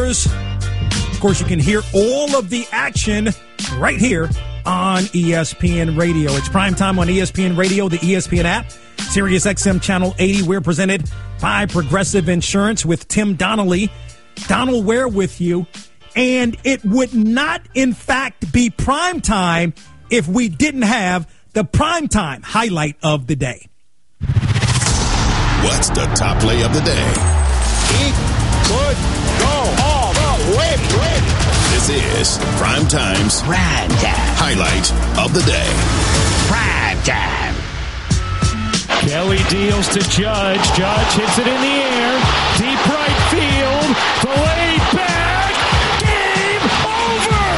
Spurs. Of course, you can hear all of the action right here on ESPN Radio. It's primetime on ESPN Radio, the ESPN app, Sirius XM Channel 80. We're presented by Progressive Insurance with Tim Donnelly. Donald Ware with you. And it would not, in fact, be primetime if we didn't have the primetime highlight of the day. What's the top play of the day? He could go all the way. This is Primetime's highlight of the day. Prime time. Kelly deals to Judge. Judge hits it in the air. Deep right field. Delayed back. Game over.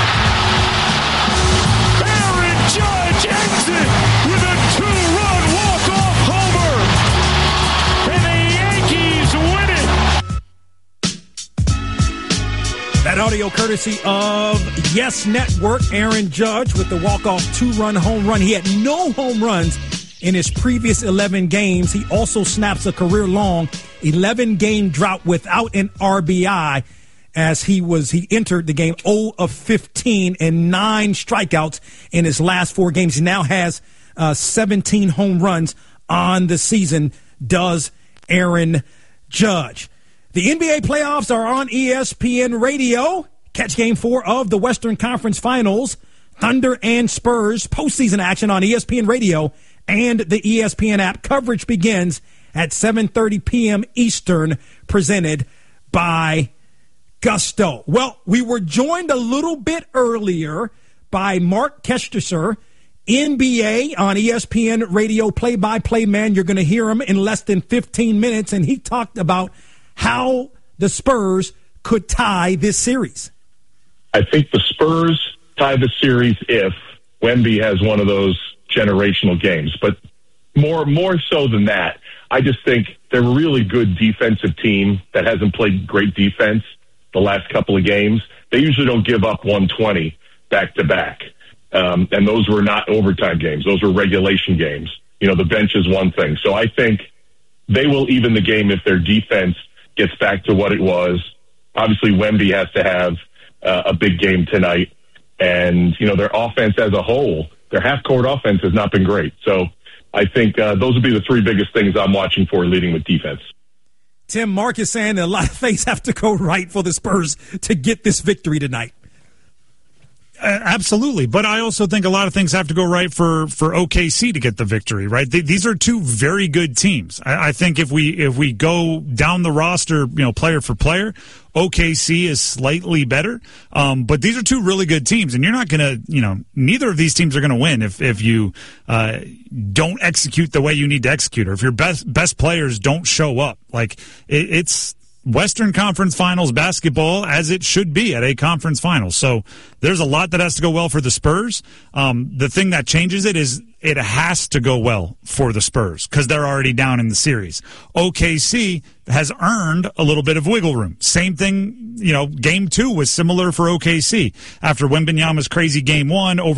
Aaron Judge ends it with a 2-run walk-off homer. And the Yankees win it. That audio courtesy of Yes Network. Aaron Judge with the walk-off 2-run home run. He had no home runs in his previous 11 games. He also snaps a career-long 11-game drought without an RBI as he entered the game 0 of 15 and 9 strikeouts in his last 4 games. He now has 17 home runs on the season, does Aaron Judge. The NBA playoffs are on ESPN Radio. Catch Game 4 of the Western Conference Finals. Thunder and Spurs postseason action on ESPN Radio and the ESPN app. Coverage begins at 7:30 p.m. Eastern, presented by Gusto. Well, we were joined a little bit earlier by Mark Kesteser, NBA on ESPN Radio play-by-play man. You're going to hear him in less than 15 minutes, and he talked about how the Spurs could tie this series. I think the Spurs tie the series if Wemby has one of those generational games. But more so than that, I just think they're a really good defensive team that hasn't played great defense the last couple of games. They usually don't give up 120 back-to-back. And those were not overtime games. Those were regulation games. You know, the bench is one thing. So I think they will even the game if their defense gets back to what it was. Obviously, Wemby has to have a big game tonight. And, you know, their offense as a whole, their half-court offense has not been great. So I think those would be the 3 biggest things I'm watching for, leading with defense. Tim, Mark is saying that a lot of things have to go right for the Spurs to get this victory tonight. Absolutely. But I also think a lot of things have to go right for OKC to get the victory, right? These are 2 very good teams. I think if we go down the roster, you know, player for player, OKC is slightly better. But these are 2 really good teams, and you're not going to, you know, neither of these teams are going to win if you don't execute the way you need to execute, or if your best players don't show up. Like, it's Western Conference Finals basketball as it should be at a conference final. So there's a lot that has to go well for the Spurs. The thing that changes it is it has to go well for the Spurs because they're already down in the series. OKC has earned a little bit of wiggle room. Same thing, you know, game 2 was similar for OKC. After Wembanyama's crazy game 1 over